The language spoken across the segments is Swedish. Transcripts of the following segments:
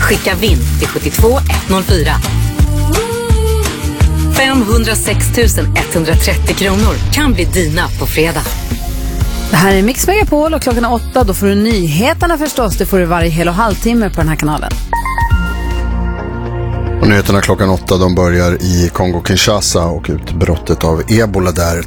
Skicka vinn till 72104. 506 130 kronor kan bli dina på fredag. Det här är Mix Megapol och klockan 8 då får du nyheterna förstås. Det får du varje hel och halvtimme på den här kanalen. Och nyheterna klockan 8 de börjar i Kongo-Kinshasa och utbrottet av ebola där.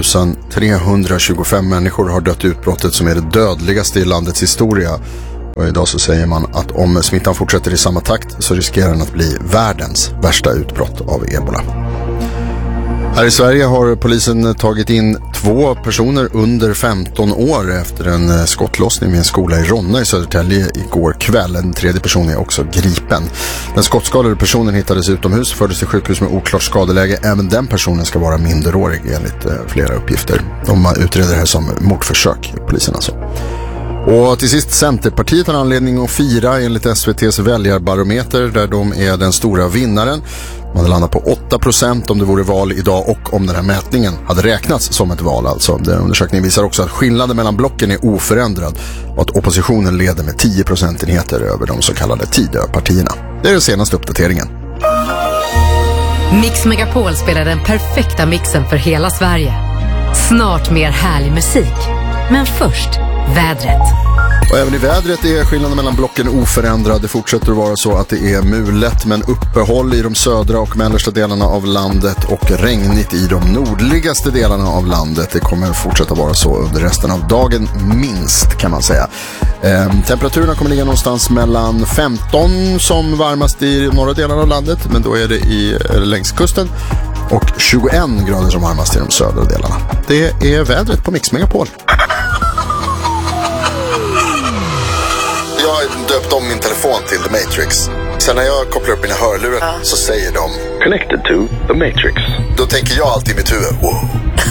2325 människor har dött i utbrottet som är det dödligaste i landets historia. Och idag så säger man att om smittan fortsätter i samma takt så riskerar den att bli världens värsta utbrott av ebola. Här i Sverige har polisen tagit in 2 personer under 15 år efter en skottlossning vid en skola i Ronna i Södertälje igår kväll. En tredje person är också gripen. Den skottskadade personen hittades utomhus, fördes till sjukhus med oklart skadeläge. Även den personen ska vara minderårig enligt flera uppgifter. De utreder det här som mordförsök, polisen alltså. Och till sist, Centerpartiet har anledning att fira enligt SVT:s väljarbarometer där de är den stora vinnaren. Man hade landat på 8% om det vore val idag och om den här mätningen hade räknats som ett val. Alltså. Den undersökningen visar också att skillnaden mellan blocken är oförändrad och att oppositionen leder med 10 procentenheter över de så kallade Tidöpartierna. Det är den senaste uppdateringen. Mix Megapol spelar den perfekta mixen för hela Sverige. Snart mer härlig musik. Men först, vädret. Och även i vädret är skillnaden mellan blocken oförändrad. Det fortsätter att vara så att det är mulet men uppehåll i de södra och mellersta delarna av landet och regnigt i de nordligaste delarna av landet. Det kommer fortsätta vara så under resten av dagen minst kan man säga. Temperaturerna kommer ligga någonstans mellan 15 som varmast i norra delarna av landet, men då är det längs kusten, och 21 grader som varmast i de södra delarna. Det är vädret på Mix Megapol. Jag har döpt om min telefon till The Matrix. Sen när jag kopplar upp mina hörlurar så säger de Connected to The Matrix. Då tänker jag alltid i mitt huvud wow.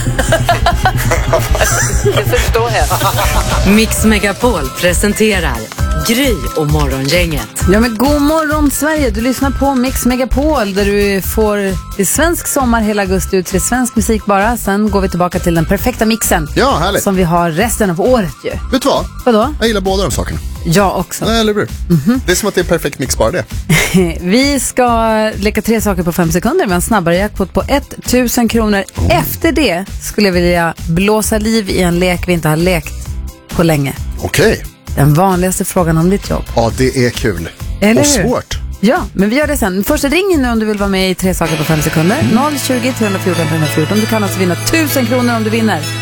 Det förstår jag. Mix Megapol presenterar Gry och Morgongänget. Ja, men god morgon Sverige. Du lyssnar på Mix Megapol där du får till svensk sommar hela augusti ut till svensk musik bara. Sen går vi tillbaka till den perfekta mixen. Ja, härligt. Som vi har resten av året ju. Vet du vad? Vadå? Jag gillar båda de sakerna. Jag också. Nej, eller hur? Det är som att det är perfekt mix bara det. Vi ska leka 3 saker på 5 sekunder. Vi har en snabbare jackpot på 1000 kronor. Efter det skulle jag vilja blåsa liv i en lek vi inte har lekt på länge. Okej. Den vanligaste frågan om ditt jobb. Ja, det är kul. Eller och hur? Svårt. Ja, men vi gör det sen. Först ring in nu om du vill vara med i 3 saker på 5 sekunder. 020 314 314. Du kan alltså vinna 1000 kronor om du vinner.